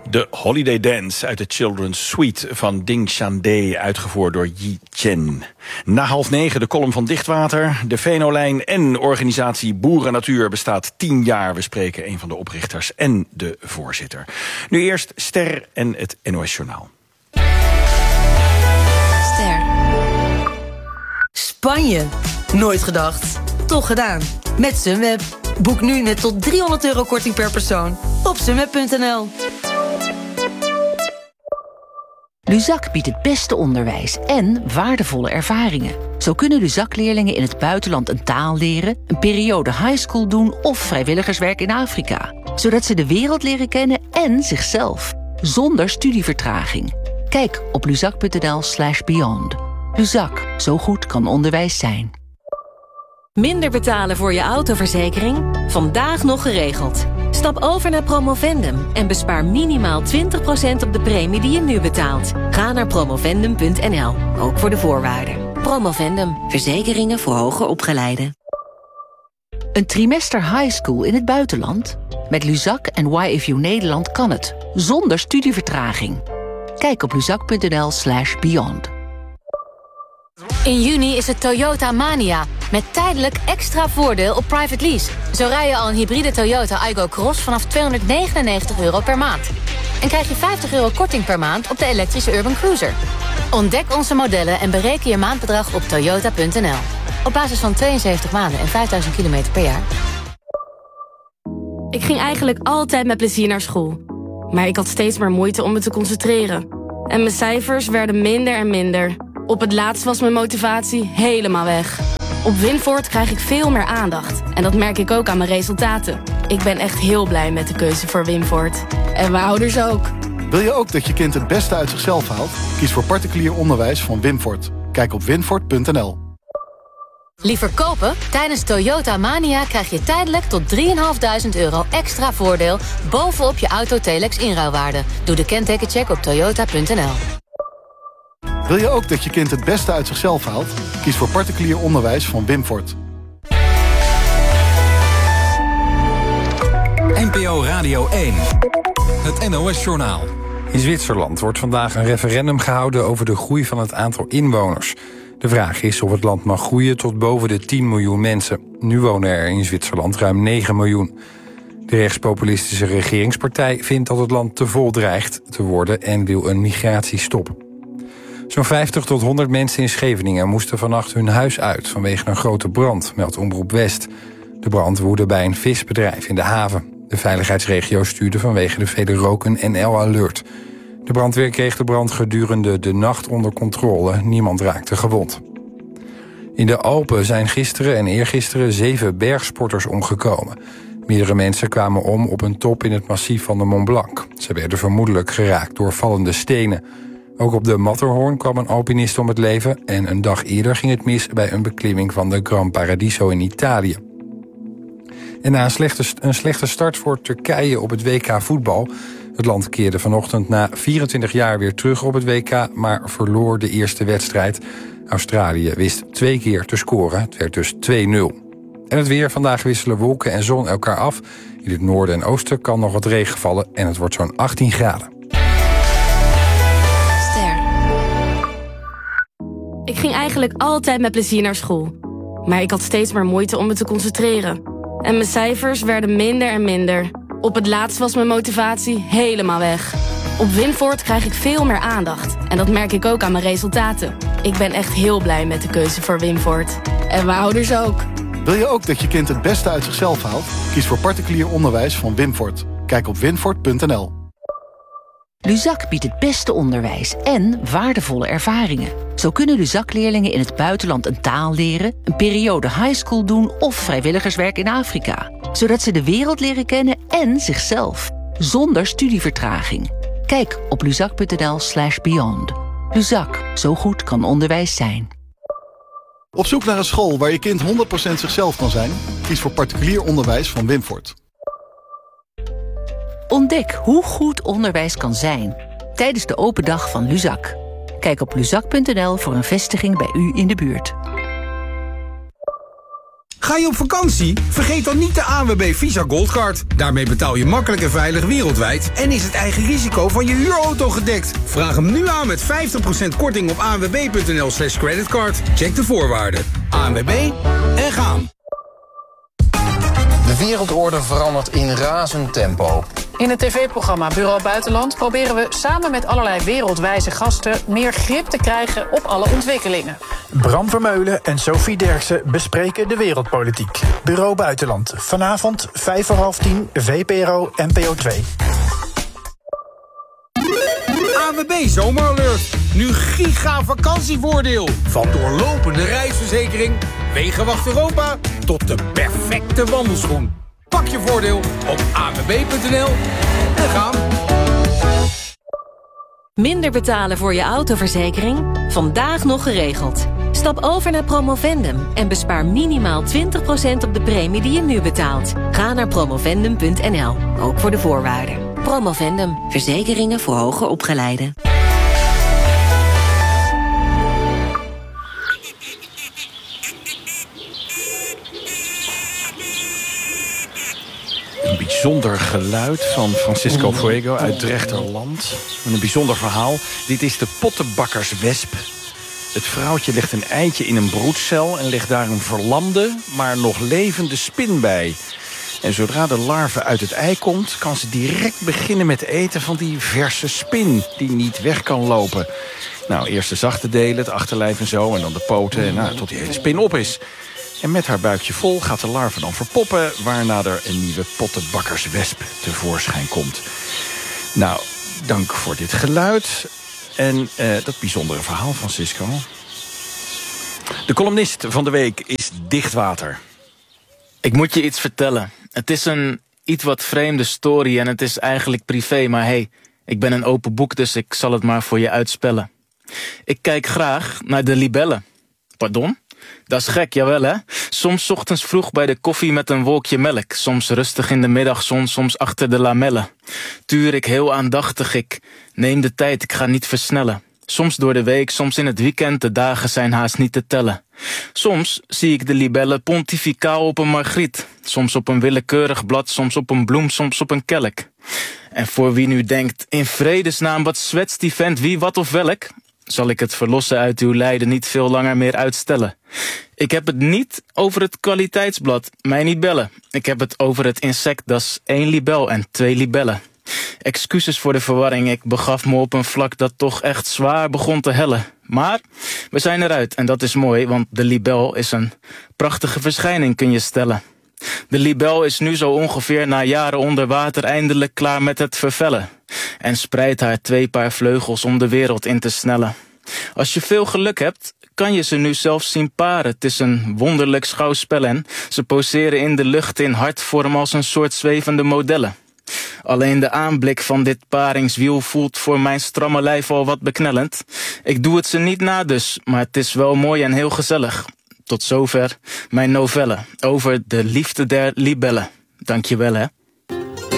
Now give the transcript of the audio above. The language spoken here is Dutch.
De Holiday Dance uit de Children's Suite van Ding Shan-dae, uitgevoerd door Yi Chen. Na 8:30 de column van Dichtwater, de Venolijn en organisatie Boeren Natuur bestaat 10 jaar. We spreken een van de oprichters en de voorzitter. Nu eerst Ster en het NOS Journaal. Ster. Spanje. Nooit gedacht. Toch gedaan. Met Sunweb. Boek nu met tot €300 korting per persoon op sunweb.nl. Luzak biedt het beste onderwijs en waardevolle ervaringen. Zo kunnen Luzak-leerlingen in het buitenland een taal leren, een periode highschool doen of vrijwilligerswerk in Afrika. Zodat ze de wereld leren kennen en zichzelf. Zonder studievertraging. Kijk op luzak.nl/beyond. Luzak, zo goed kan onderwijs zijn. Minder betalen voor je autoverzekering? Vandaag nog geregeld. Stap over naar Promovendum en bespaar minimaal 20% op de premie die je nu betaalt. Ga naar promovendum.nl, ook voor de voorwaarden. Promovendum, verzekeringen voor hoger opgeleiden. Een trimester highschool in het buitenland? Met Luzak en YFU Nederland kan het, zonder studievertraging. Kijk op luzak.nl/beyond. In juni is het Toyota Mania, met tijdelijk extra voordeel op private lease. Zo rij je al een hybride Toyota Aygo Cross vanaf €299 per maand. En krijg je €50 korting per maand op de elektrische Urban Cruiser. Ontdek onze modellen en bereken je maandbedrag op toyota.nl. Op basis van 72 maanden en 5000 kilometer per jaar. Ik ging eigenlijk altijd met plezier naar school. Maar ik had steeds meer moeite om me te concentreren. En mijn cijfers werden minder en minder. Op het laatst was mijn motivatie helemaal weg. Op Winvoort krijg ik veel meer aandacht. En dat merk ik ook aan mijn resultaten. Ik ben echt heel blij met de keuze voor Winvoort. En mijn ouders ook. Wil je ook dat je kind het beste uit zichzelf haalt? Kies voor particulier onderwijs van Winvoort. Kijk op winvoort.nl. Liever kopen? Tijdens Toyota Mania krijg je tijdelijk tot €3.500 extra voordeel bovenop je Auto-Telex inruilwaarde. Doe de kentekencheck op toyota.nl. Wil je ook dat je kind het beste uit zichzelf haalt? Kies voor particulier onderwijs van Winvoort. NPO Radio 1. Het NOS-journaal. In Zwitserland wordt vandaag een referendum gehouden over de groei van het aantal inwoners. De vraag is of het land mag groeien tot boven de 10 miljoen mensen. Nu wonen er in Zwitserland ruim 9 miljoen. De rechtspopulistische regeringspartij vindt dat het land te vol dreigt te worden en wil een migratiestop. Zo'n 50 tot 100 mensen in Scheveningen moesten vannacht hun huis uit vanwege een grote brand, meldt Omroep West. De brand woedde bij een visbedrijf in de haven. De veiligheidsregio stuurde vanwege de vele rook een NL-alert. De brandweer kreeg de brand gedurende de nacht onder controle. Niemand raakte gewond. In de Alpen zijn gisteren en eergisteren 7 bergsporters omgekomen. Meerdere mensen kwamen om op een top in het massief van de Mont Blanc. Ze werden vermoedelijk geraakt door vallende stenen. Ook op de Matterhorn kwam een alpinist om het leven en een dag eerder ging het mis bij een beklimming van de Gran Paradiso in Italië. En na een slechte start voor Turkije op het WK voetbal. Het land keerde vanochtend na 24 jaar weer terug op het WK, maar verloor de eerste wedstrijd. Australië wist 2 keer te scoren, het werd dus 2-0. En het weer, vandaag wisselen wolken en zon elkaar af. In het noorden en oosten kan nog wat regen vallen en het wordt zo'n 18 graden. Ik ging eigenlijk altijd met plezier naar school. Maar ik had steeds meer moeite om me te concentreren. En mijn cijfers werden minder en minder. Op het laatst was mijn motivatie helemaal weg. Op Winvoort krijg ik veel meer aandacht. En dat merk ik ook aan mijn resultaten. Ik ben echt heel blij met de keuze voor Winvoort. En mijn ouders ook. Wil je ook dat je kind het beste uit zichzelf haalt? Kies voor particulier onderwijs van Winvoort. Kijk op winvoort.nl. Luzak biedt het beste onderwijs en waardevolle ervaringen. Zo kunnen Luzak-leerlingen in het buitenland een taal leren, een periode highschool doen of vrijwilligerswerk in Afrika. Zodat ze de wereld leren kennen en zichzelf. Zonder studievertraging. Kijk op luzak.nl/beyond. Luzak, zo goed kan onderwijs zijn. Op zoek naar een school waar je kind 100% zichzelf kan zijn? Kies voor particulier onderwijs van Winvoort. Ontdek hoe goed onderwijs kan zijn tijdens de open dag van Luzak. Kijk op luzak.nl voor een vestiging bij u in de buurt. Ga je op vakantie? Vergeet dan niet de ANWB Visa Goldcard. Daarmee betaal je makkelijk en veilig wereldwijd en is het eigen risico van je huurauto gedekt. Vraag hem nu aan met 50% korting op anwb.nl/creditcard. Check de voorwaarden. ANWB en gaan. De wereldorde verandert in razend tempo. In het tv-programma Bureau Buitenland proberen we samen met allerlei wereldwijze gasten meer grip te krijgen op alle ontwikkelingen. Bram Vermeulen en Sophie Derksen bespreken de wereldpolitiek. Bureau Buitenland. Vanavond 5:30, VPRO NPO 2. ANWB Zomeralert. Nu giga vakantievoordeel. Van doorlopende reisverzekering, Wegenwacht Europa tot de perfecte wandelschoen. Pak je voordeel op anwb.nl en gaan. Minder betalen voor je autoverzekering? Vandaag nog geregeld. Stap over naar Promovendum en bespaar minimaal 20% op de premie die je nu betaalt. Ga naar promovendum.nl, ook voor de voorwaarden. Promovendum, verzekeringen voor hoger opgeleiden. Een bijzonder geluid van Francisco Fuego uit Drechterland. Een bijzonder verhaal. Dit is de pottenbakkerswesp. Het vrouwtje legt een eitje in een broedcel en legt daar een verlamde, maar nog levende spin bij. En zodra de larve uit het ei komt, kan ze direct beginnen met eten van die verse spin die niet weg kan lopen. Nou, eerst de zachte delen, het achterlijf en zo, en dan de poten, en tot die hele spin op is. En met haar buikje vol gaat de larve dan verpoppen, waarna er een nieuwe pottenbakkerswesp tevoorschijn komt. Nou, dank voor dit geluid en dat bijzondere verhaal, Francisco. De columnist van de week is Dichtwater. Ik moet je iets vertellen. Het is een iets wat vreemde story en het is eigenlijk privé, maar hey, ik ben een open boek, dus ik zal het maar voor je uitspellen. Ik kijk graag naar de libellen. Pardon? Dat is gek, jawel hè? Soms ochtends vroeg bij de koffie met een wolkje melk. Soms rustig in de middagzon, soms achter de lamellen. Tuur ik heel aandachtig, ik neem de tijd, ik ga niet versnellen. Soms door de week, soms in het weekend, de dagen zijn haast niet te tellen. Soms zie ik de libellen pontificaal op een margriet. Soms op een willekeurig blad, soms op een bloem, soms op een kelk. En voor wie nu denkt, in vredesnaam, wat zwetst die vent, wie, wat of welk? Zal ik het verlossen uit uw lijden niet veel langer meer uitstellen. Ik heb het niet over het kwaliteitsblad, mij niet bellen. Ik heb het over het insect, dat is 1 libel en 2 libellen. Excuses voor de verwarring, ik begaf me op een vlak dat toch echt zwaar begon te hellen. Maar we zijn eruit en dat is mooi, want de libel is een prachtige verschijning, kun je stellen. De libel is nu zo ongeveer na jaren onder water eindelijk klaar met het vervellen. En spreidt haar 2 paar vleugels om de wereld in te snellen. Als je veel geluk hebt, kan je ze nu zelfs zien paren. Het is een wonderlijk schouwspel en ze poseren in de lucht in hartvorm als een soort zwevende modellen. Alleen de aanblik van dit paringswiel voelt voor mijn stramme lijf al wat beknellend. Ik doe het ze niet na dus, maar het is wel mooi en heel gezellig. Tot zover mijn novelle over de liefde der libellen. Dank je wel hè.